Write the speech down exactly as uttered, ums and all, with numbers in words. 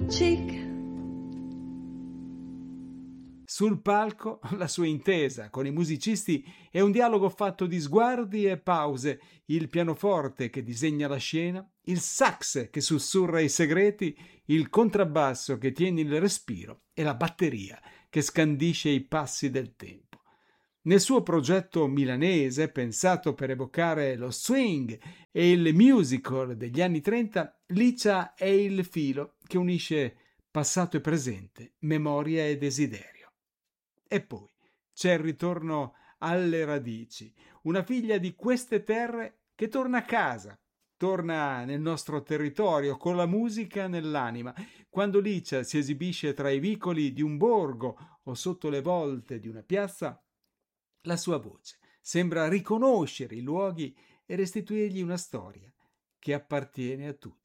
cheek. Sul palco la sua intesa con i musicisti è un dialogo fatto di sguardi e pause, il pianoforte che disegna la scena, il sax che sussurra i segreti, il contrabbasso che tiene il respiro e la batteria che scandisce i passi del tempo. Nel suo progetto milanese, pensato per evocare lo swing e il musical degli anni trenta, Licia è il filo che unisce passato e presente, memoria e desiderio. E poi c'è il ritorno alle radici, una figlia di queste terre che torna a casa, torna nel nostro territorio con la musica nell'anima. Quando Licia si esibisce tra i vicoli di un borgo o sotto le volte di una piazza, la sua voce sembra riconoscere i luoghi e restituirgli una storia che appartiene a tutti.